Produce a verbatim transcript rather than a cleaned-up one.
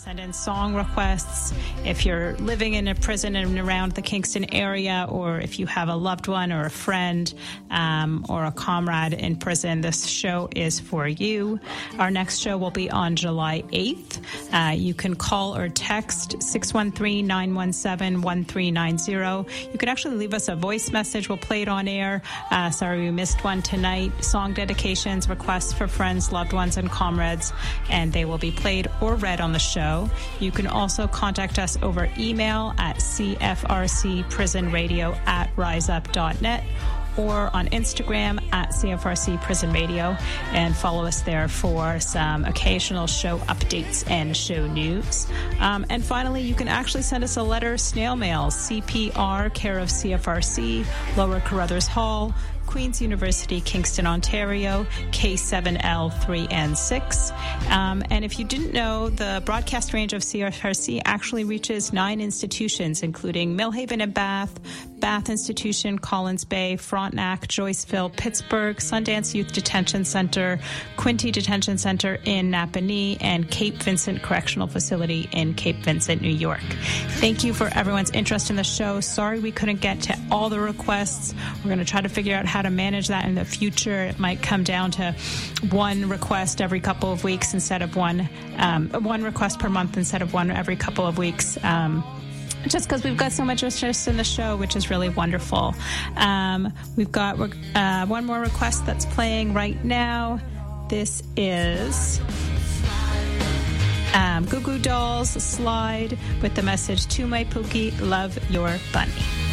send in song requests. If you're living in a prison and around the Kingston area, or if you have a loved one or a friend um, or a comrade in prison, this show is for you. Our next show will be on July eighth. Uh, you can call or text six one three, nine one seven, one three nine zero. You can actually leave us a voice message. We'll play it on air. Uh, sorry we missed one tonight. Song dedications, requests for friends, loved ones, and comrades, and they will be played or read on the show. You can also contact us over email at c f r c prison radio at riseup dot net or on Instagram at C F R C Prison Radio, and follow us there for some occasional show updates and show news. Um, and finally, you can actually send us a letter, snail mail, C P R, care of C F R C, Lower Carruthers Hall, Queen's University, Kingston, Ontario, K seven L three N six. Um, and if you didn't know, the broadcast range of C F R C actually reaches nine institutions, including Millhaven and Bath, Bath Institution, Collins Bay, Frontenac, Joyceville, Pittsburgh, Sundance Youth Detention Center, Quinte Detention Center in Napanee, and Cape Vincent Correctional Facility in Cape Vincent, New York. Thank you for everyone's interest in the show. Sorry we couldn't get to all the requests. We're going to try to figure out how to manage that in the future. It might come down to one request every couple of weeks instead of one, um, one request per month instead of one every couple of weeks. Um, just because we've got so much interest in the show, which is really wonderful. Um, we've got uh, one more request that's playing right now. This is um, Goo Goo Dolls, Slide, with the message, "To my Pookie, love your bunny."